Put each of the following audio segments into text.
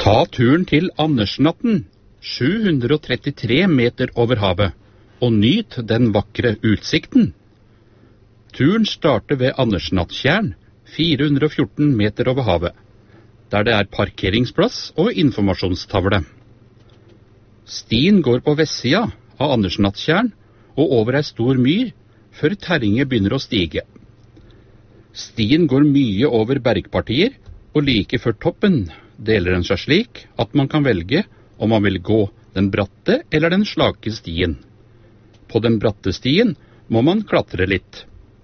Ta turen til Andersnatten, 733 meter over havet, og nyt den vakre utsikten. Turen starter ved Andersnattjern, 414 meter over havet, der det er parkeringsplass og informasjonstavle. Stien går på vestsida av Andersnattjern og over ei stor myr, før terrenget begynner å stige. Stien går mye over bergpartier, og like før toppen deler den seg slik at man kan velge om man vil gå den bratte eller den slake stien. På den bratte stien må man klatre litt.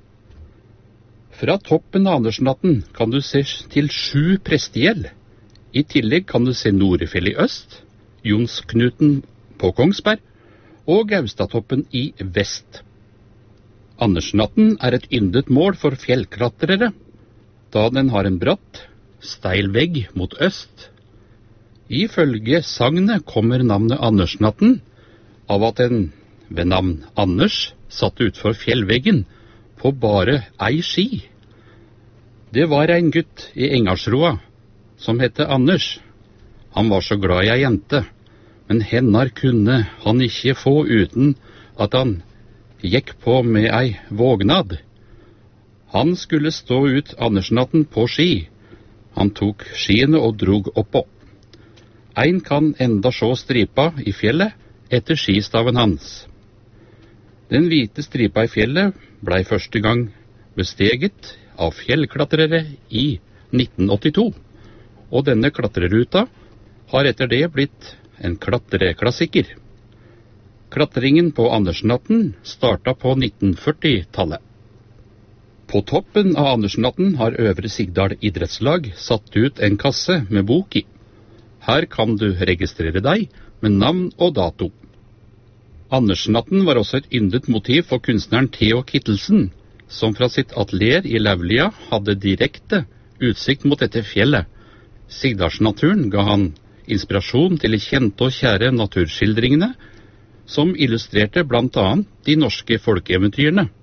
Fra toppen av Andersnatten kan du se til 7 prestegjeld. I tillegg kan du se Norefjell i øst, Jonsknuten på Kongsberg og Gaustatoppen i vest. Andersnatten er et yndet mål for fjellklatrere, da den har en bratt, steil vegg mot øst. Ifølge sagnet kommer navnet Andersnatten av at en ved navn Anders satt utfor fjellveggen på bare ei ski. Det var en gutt i Engarsroa som hette Anders. Han var så glad i ei jente, men hennar kunne han ikke få uten at han gikk på med ei vågnad. Han skulle stå ut Andersnatten på ski. Han tok skiene og drog oppå. Ein kan enda sjå stripa i fjellet etter skistaven hans. Den hvite stripa i fjellet blei første gang besteget av fjellklatrere i 1982, og denne klatreruta har etter det blitt en klatreklassiker. Klatringen på Andersnatten starta på 1940-tallet. På toppen av Andersnatten har Øvre Sigdal idrettslag satt ut en kasse med bok i. Her kan du registrere deg med navn og dato. Andersnatten var også et yndet motiv for kunstneren Theo Kittelsen, som fra sitt atelier i Laulia hadde direkte utsikt mot dette fjellet. Sigdalsnaturen ga han inspirasjon til de kjente og kjære naturskildringene, som illustrerte blant annet de norske folkeeventyrene.